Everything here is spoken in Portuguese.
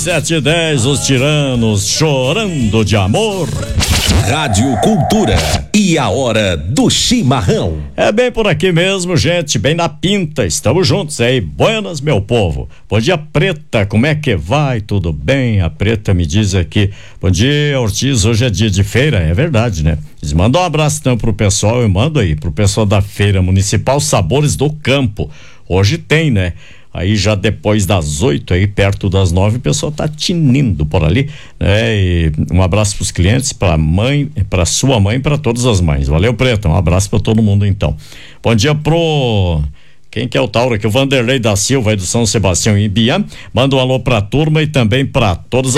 7:10, os tiranos chorando de amor. Rádio Cultura e a hora do chimarrão. É bem por aqui mesmo, gente, bem na pinta, estamos juntos aí, buenas, meu povo. Bom dia, Preta, como é que vai? Tudo bem? A Preta me diz aqui, bom dia, Ortiz, hoje é dia de feira, é verdade, né? Eles mandam um abraço então pro pessoal, eu mando aí, pro pessoal da Feira Municipal Sabores do Campo, hoje tem, né? Aí já depois das 8, aí perto das 9, o pessoal tá tinindo por ali, né? E um abraço pros clientes, pra mãe, pra sua mãe, pra todas as mães. Valeu, Preta, um abraço pra todo mundo então. Bom dia pro... Quem que é o Tauro aqui? O Vanderlei da Silva aí do São Sebastião em Ibiam. Manda um alô pra turma e também pra todas